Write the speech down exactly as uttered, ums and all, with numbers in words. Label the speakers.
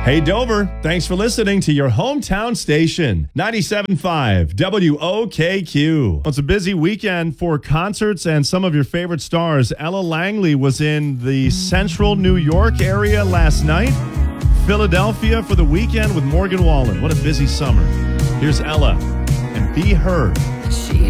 Speaker 1: Hey, Dover, thanks for listening to your hometown station, ninety-seven point five W O K Q. Well, it's a busy weekend for concerts and some of your favorite stars. Ella Langley was in the central New York area last night. Philadelphia for the weekend with Morgan Wallen. What a busy summer. Here's Ella and Be Heard.
Speaker 2: She